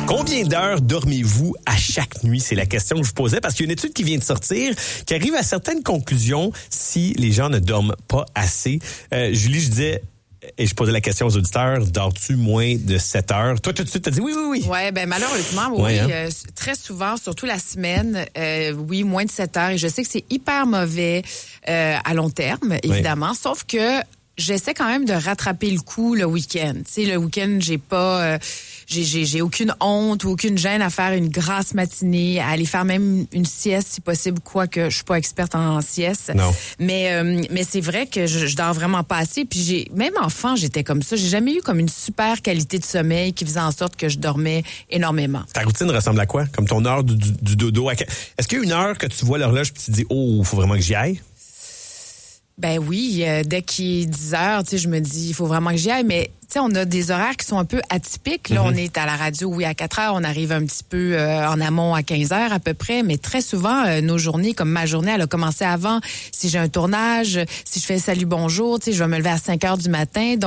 Combien d'heures dormez-vous à chaque nuit? C'est la question que je vous posais parce qu'il y a une étude qui vient de sortir qui arrive à certaines conclusions si les gens ne dorment pas assez. Julie, je disais... Et je posais la question aux auditeurs, dors-tu moins de 7 heures? Toi, tout de suite, t'as dit oui. Oui, ben malheureusement, oui. Ouais, hein? Très souvent, surtout la semaine, oui, moins de 7 heures. Et je sais que c'est hyper mauvais à long terme, évidemment. Ouais. Sauf que j'essaie quand même de rattraper le coup le week-end. Tu sais, le week-end, j'ai aucune honte ou aucune gêne à faire une grasse matinée, à aller faire même une sieste si possible, quoique je suis pas experte en sieste. Non. Mais c'est vrai que je dors vraiment pas assez. Puis même enfant, j'étais comme ça. J'ai jamais eu comme une super qualité de sommeil qui faisait en sorte que je dormais énormément. Ta routine ressemble à quoi? Comme ton heure du dodo? Est-ce qu'il y a une heure que tu vois l'horloge puis tu te dis, oh, faut vraiment que j'y aille? Ben oui, dès qu'il est 10 heures, tu sais, je me dis, il faut vraiment que j'y aille. Mais tu sais, on a des horaires qui sont un peu atypiques. Là, on est à la radio, oui, à 4 heures. On arrive un petit peu en amont à 15 heures à peu près. Mais très souvent, nos journées, comme ma journée, elle a commencé avant. Si j'ai un tournage, si je fais salut, bonjour, tu sais, je vais me lever à 5 heures du matin. Donc,